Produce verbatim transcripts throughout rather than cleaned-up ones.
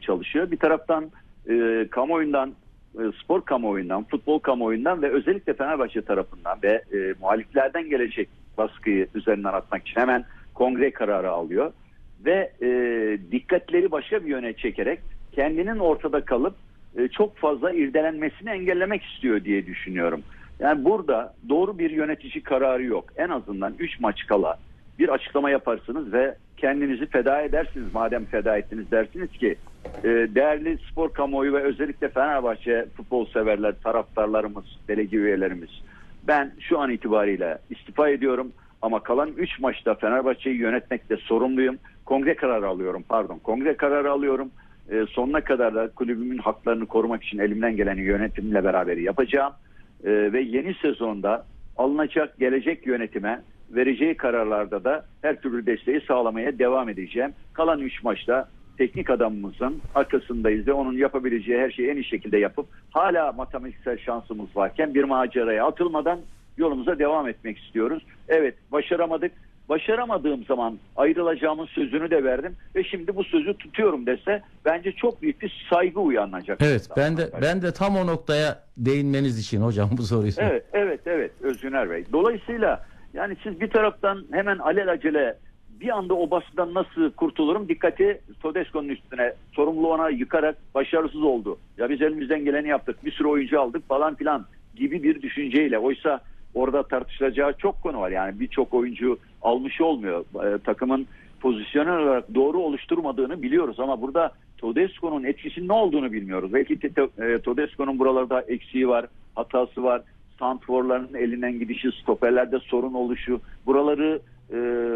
çalışıyor. Bir taraftan e, kamuoyundan, e, spor kamuoyundan, futbol kamuoyundan ve özellikle Fenerbahçe tarafından ve e, muhaliflerden gelecek baskıyı üzerinden atmak için hemen kongre kararı alıyor. Ve e, dikkatleri başka bir yöne çekerek kendinin ortada kalıp e, çok fazla irdelenmesini engellemek istiyor diye düşünüyorum. Yani burada doğru bir yönetici kararı yok. En azından üç maç kala bir açıklama yaparsınız ve kendinizi feda edersiniz. Madem feda ettiniz, dersiniz ki e, değerli spor kamuoyu ve özellikle Fenerbahçe futbol severler, taraftarlarımız, delege üyelerimiz, ben şu an itibariyle istifa ediyorum ama kalan üç maçta Fenerbahçe'yi yönetmekte sorumluyum. Kongre kararı alıyorum, pardon. Kongre kararı alıyorum. E, sonuna kadar da kulübümün haklarını korumak için elimden geleni yönetimle beraber yapacağım. E, ve yeni sezonda alınacak gelecek yönetime vereceği kararlarda da her türlü desteği sağlamaya devam edeceğim. Kalan üç maçta teknik adamımızın arkasındayız ve onun yapabileceği her şeyi en iyi şekilde yapıp hala matematiksel şansımız varken bir maceraya atılmadan yolumuza devam etmek istiyoruz. Evet, başaramadık. Başaramadığım zaman ayrılacağımın sözünü de verdim ve şimdi bu sözü tutuyorum dese bence çok büyük bir saygı uyanacak. Evet, ben de ben de tam o noktaya değinmeniz için hocam bu soruyu sordum. Evet, evet, evet Özgüner Bey. Dolayısıyla yani siz bir taraftan hemen alelacele bir anda o baskıdan nasıl kurtulurum? Dikkati Tedesco'nun üstüne, sorumluluğu ona yıkarak başarısız oldu. Ya biz elimizden geleni yaptık, bir sürü oyuncu aldık falan filan gibi bir düşünceyle. Oysa orada tartışılacağı çok konu var. Yani birçok oyuncu almış olmuyor. E, takımın pozisyonel olarak doğru oluşturmadığını biliyoruz ama burada Tedesco'nun etkisinin ne olduğunu bilmiyoruz. Belki Tedesco'nun buralarda eksiği var, hatası var. Santrforların elinden gidişi, stoperlerde sorun oluşu, buraları e,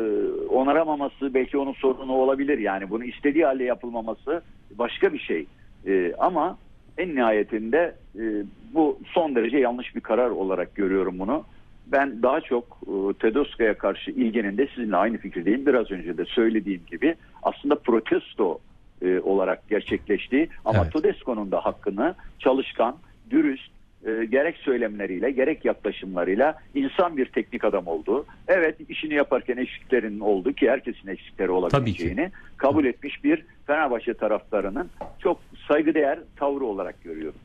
onaramaması belki onun sorunu olabilir. Yani bunu istediği halde yapılmaması başka bir şey. E, ama en nihayetinde e, bu son derece yanlış bir karar olarak görüyorum bunu. Ben daha çok e, Tedesco'ya karşı ilginin de sizinle aynı fikirdeyim. Biraz önce de söylediğim gibi aslında protesto e, olarak gerçekleşti. Ama evet. Tedesco'nun da hakkını çalışkan, dürüst, e, gerek söylemleriyle gerek yaklaşımlarıyla insan bir teknik adam oldu. Evet, işini yaparken eksiklerin oldu ki herkesin eksikleri olabileceğini kabul etmiş bir Fenerbahçe taraftarının çok saygıdeğer tavrı olarak görüyorum.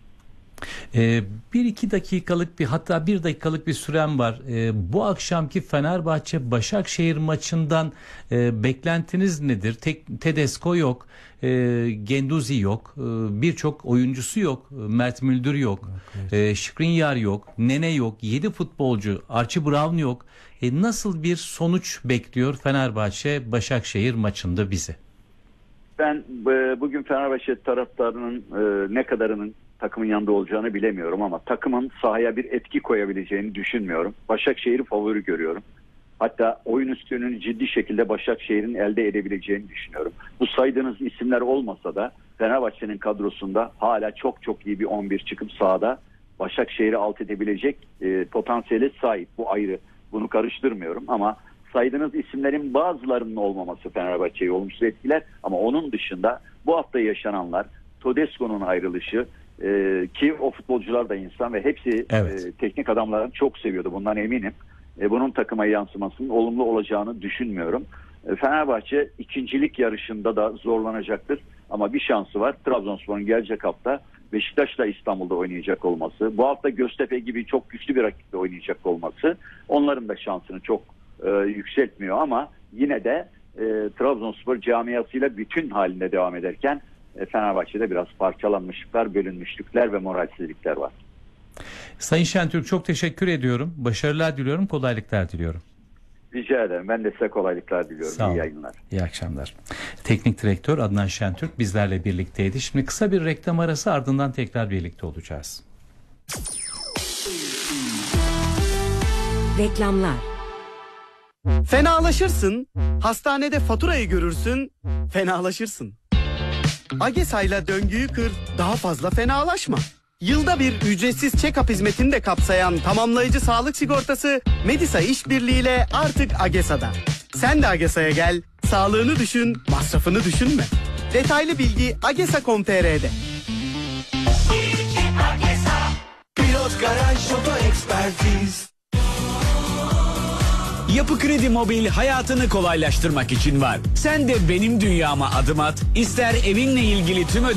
Ee, bir iki dakikalık bir hatta bir dakikalık bir sürem var. Ee, bu akşamki Fenerbahçe Başakşehir maçından e, beklentiniz nedir? Tek, Tedesco yok, e, Genduzi yok, e, birçok oyuncusu yok, Mert Müldür yok, e, Skriniar yok, Nene yok, yedi futbolcu, Archie Brown yok. E, nasıl bir sonuç bekliyor Fenerbahçe Başakşehir maçında bizi? Ben e, bugün Fenerbahçe taraftarının e, ne kadarının takımın yanında olacağını bilemiyorum ama takımın sahaya bir etki koyabileceğini düşünmüyorum. Başakşehir'i favori görüyorum. Hatta oyun üstünlüğünü ciddi şekilde Başakşehir'in elde edebileceğini düşünüyorum. Bu saydığınız isimler olmasa da Fenerbahçe'nin kadrosunda hala çok çok iyi bir on bir çıkıp sahada Başakşehir'i alt edebilecek e, potansiyele sahip. Bu ayrı. Bunu karıştırmıyorum ama saydığınız isimlerin bazılarının olmaması Fenerbahçe'yi olumsuz etkiler ama onun dışında bu hafta yaşananlar, Tedesco'nun ayrılışı, Ee, ki o futbolcular da insan ve hepsi evet. e, teknik adamların çok seviyordu, bundan eminim. E, bunun takıma yansımasının olumlu olacağını düşünmüyorum. E, Fenerbahçe ikincilik yarışında da zorlanacaktır ama bir şansı var. Trabzonspor'un gelecek hafta Beşiktaş'la İstanbul'da oynayacak olması, bu hafta Göztepe gibi çok güçlü bir rakiple oynayacak olması onların da şansını çok e, yükseltmiyor ama yine de e, Trabzonspor camiasıyla bütün halinde devam ederken Fenerbahçe'de biraz parçalanmışlıklar, bölünmüşlükler ve moralsizlikler var. Sayın Şentürk çok teşekkür ediyorum. Başarılar diliyorum, kolaylıklar diliyorum. Rica ederim. Ben de size kolaylıklar diliyorum. Sağ olun. İyi yayınlar. İyi akşamlar. Teknik direktör Adnan Şentürk bizlerle birlikteydi. Şimdi kısa bir reklam arası, ardından tekrar birlikte olacağız. Reklamlar. Fenalaşırsın, hastanede faturayı görürsün, fenalaşırsın. Agesa'yla döngüyü kır, daha fazla fenalaşma. Yılda bir ücretsiz check-up hizmetini de kapsayan tamamlayıcı sağlık sigortası Medisa işbirliğiyle artık Agesa'da. Sen de Agesa'ya gel, sağlığını düşün, masrafını düşünme. Detaylı bilgi agesa nokta com nokta tr'de. Pilot Garaj Oto Ekspertiz. Yapı Kredi Mobil hayatını kolaylaştırmak için var. Sen de benim dünyama adım at. İster evinle ilgili tüm ödemeleri